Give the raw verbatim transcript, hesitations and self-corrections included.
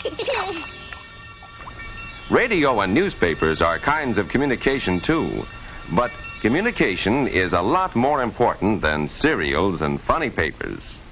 Radio and newspapers are kinds of communication, too. But communication is a lot more important than cereals and funny papers.